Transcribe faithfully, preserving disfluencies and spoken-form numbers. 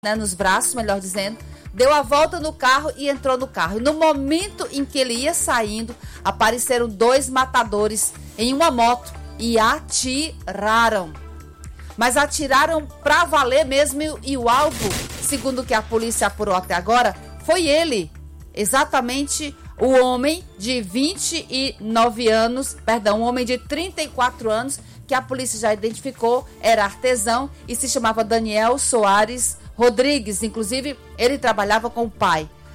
né, nos braços, melhor dizendo, deu a volta no carro e entrou no carro. E no momento em que ele ia saindo, apareceram dois matadores em uma moto e atiraram. Mas atiraram pra valer mesmo, e o alvo, segundo o que a polícia apurou até agora, foi ele. Exatamente o homem de vinte e nove anos, perdão, um homem de trinta e quatro anos, que a polícia já identificou, era artesão e se chamava Daniel Soares Rodrigues. Inclusive, ele trabalhava com o pai.